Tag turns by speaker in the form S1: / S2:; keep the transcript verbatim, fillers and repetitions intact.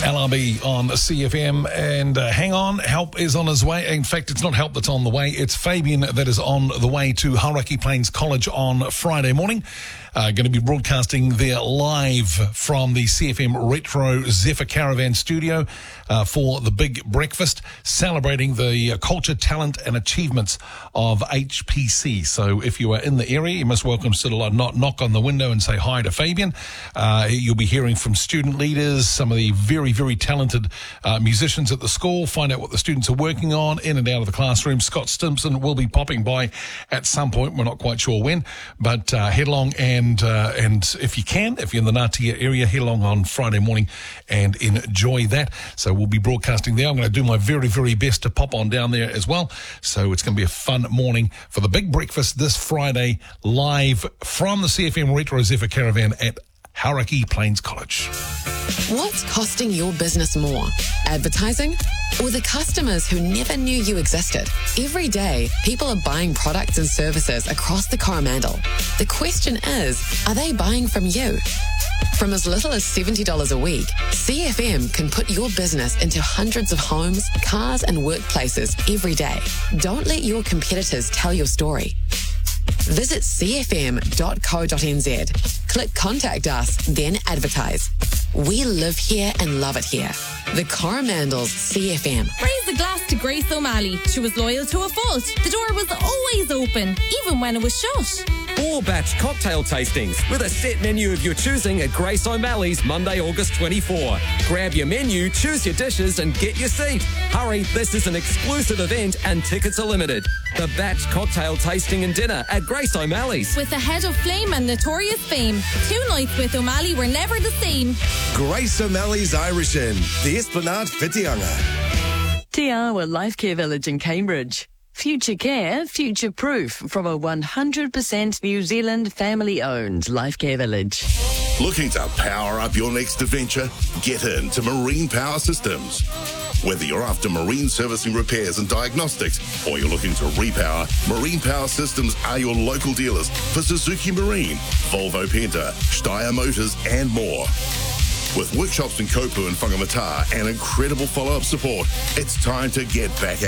S1: L R B on C F M, and uh, hang on, help is on his way. In fact, it's not help that's on the way, it's Fabian that is on the way to Hauraki Plains College on Friday morning. Uh, going to be broadcasting there live from the C F M Retro Zephyr Caravan studio uh, for the big breakfast, celebrating the uh, culture, talent and achievements of H P C. So if you are in the area, you're most welcome to sort of not knock on the window and say hi to Fabian. Uh, you'll be hearing from student leaders, some of the very, very talented uh, musicians at the school, find out what the students are working on in and out of the classroom. Scott Stimson will be popping by at some point. We're not quite sure when, but uh, head along and And, uh, and if you can, if you're in the Ngatea area, head along on Friday morning and enjoy that. So we'll be broadcasting there. I'm going to do my very, very best to pop on down there as well. So it's going to be a fun morning for the big breakfast this Friday, live from the C F M Retro Zephyr Caravan at Hauraki Plains College.
S2: What's costing your business more? Advertising? Or the customers who never knew you existed? Every day, people are buying products and services across the Coromandel. The question is, are they buying from you? From as little as seventy dollars a week, C F M can put your business into hundreds of homes, cars and workplaces every day. Don't let your competitors tell your story. Visit c f m dot co dot n z. Click Contact Us, then advertise. We live here and love it here. The Coromandel's C F M.
S3: Raise a glass to Grace O'Malley. She was loyal to a fault. The door was always open, even when it was shut.
S4: Four batch cocktail tastings with a set menu of your choosing at Grace O'Malley's Monday, August twenty-fourth. Grab your menu, choose your dishes and get your seat. Hurry, this is an exclusive event and tickets are limited. The batch cocktail tasting and dinner at Grace O'Malley's.
S3: With the head of Flame and Notorious Fame, two nights with O'Malley were never the same.
S5: Grace O'Malley's Irish Inn, the Esplanade Whitianga.
S6: Te Awa Life Care Village in Cambridge. Future care, future proof from a one hundred percent New Zealand family-owned life care village.
S5: Looking to power up your next adventure? Get into Marine Power Systems. Whether you're after marine servicing repairs and diagnostics or you're looking to repower, Marine Power Systems are your local dealers for Suzuki Marine, Volvo Penta, Steyr Motors and more. With workshops in Kopu and Whangamata and incredible follow-up support, it's time to get back